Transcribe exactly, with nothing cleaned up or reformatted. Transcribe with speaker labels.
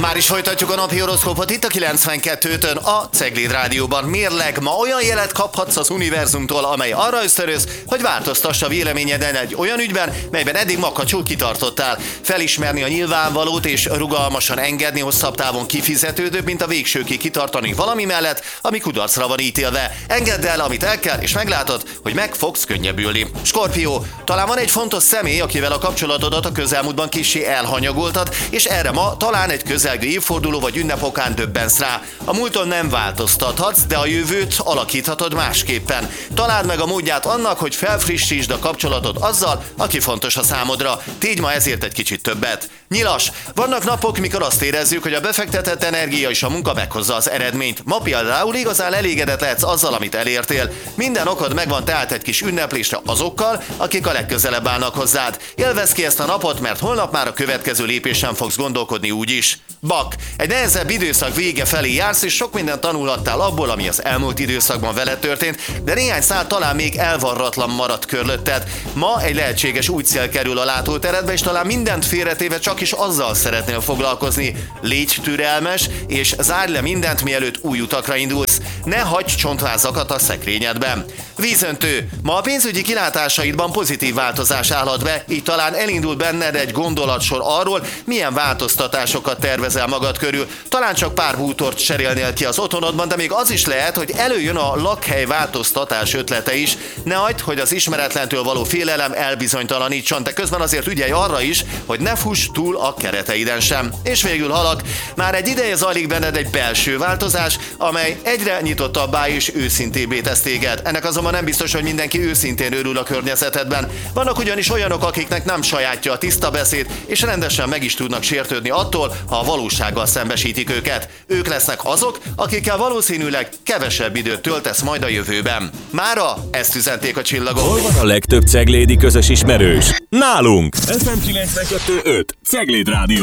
Speaker 1: Már is folytatjuk a napi horoszkópot itt a kilencvenkettőtön a Cegléd Rádióban. Mérleg, ma olyan jelet kaphatsz az univerzumtól, amely arra ösztönöz, hogy változtassa véleményeden egy olyan ügyben, melyben eddig makacsul kitartottál. Felismerni a nyilvánvalót és rugalmasan engedni hosszabb távon kifizetődőbb, mint a végsőkig kitartani valami mellett, ami kudarcra van ítélve. Engedd el, amit el kell, és meglátod, hogy meg fogsz könnyebbülni. Skorpió, talán van egy fontos személy, akivel a kapcsolatodat a közelmúltban kissé elhanyagoltad, és erre ma talán egy közelgő évforduló vagy ünnepokán döbbensz rá. A múlton nem változtathatsz, de a jövőt alakíthatod másképpen. Találd meg a módját annak, hogy felfrissítsd a kapcsolatot azzal, aki fontos a számodra. Tégy ma ezért egy kicsit többet. Nyilas, vannak napok, mikor azt érezzük, hogy a befektetett energia és a munka meghozza az eredményt. Ma például igazán elégedett lehetsz azzal, amit elértél. Minden okod megvan tehát egy kis ünneplésre azokkal, akik a legközelebb állnak hozzád. Élvezd ki ezt a napot, mert holnap már a következő lépésen fogsz gondolkodni úgyis. Bak, egy nehezebb időszak vége felé jársz, és sok mindent tanulhattál abból, ami az elmúlt időszakban veled történt, de néhány szál talán még elvarratlan maradt körülötted. Ma egy lehetséges új cél kerül a látóteredbe, és talán mindent félretéve csak is azzal szeretnél foglalkozni. Légy türelmes, és zárj le mindent, mielőtt új utakra indulsz. Ne hagyj csontvázakat a szekrényedben. Vízöntő, ma a pénzügyi kilátásaidban pozitív változás állhat be, így talán elindul benned egy gondolatsor arról, milyen változtatásokat tervezel magad körül. Talán csak pár bútort cserélnél ki az otthonodban, de még az is lehet, hogy előjön a lakhely változtatás ötlete is. Ne hagyd, hogy az ismeretlentől való félelem elbizonytalanítson, de közben azért ügyelj arra is, hogy ne fuss túl a kereteiden sem. És végül halak, már egy ideje zajlik benned egy belső változás, amely egyre nyitottabbá és őszintébbé tesz téged. Ennek azonban nem biztos, hogy mindenki őszintén örül a környezetedben. Vannak ugyanis olyanok, akiknek nem sajátja a tiszta beszéd, és rendesen meg is tudnak sértődni attól, ha a valósággal szembesítik őket. Ők lesznek azok, akikkel valószínűleg kevesebb időt töltesz majd a jövőben. Mára ezt üzenték a csillagok.
Speaker 2: Hol van a legtöbb ceglédi közös ismerős? Nálunk! ef em kilencvenkettő öt Cegléd Rádió.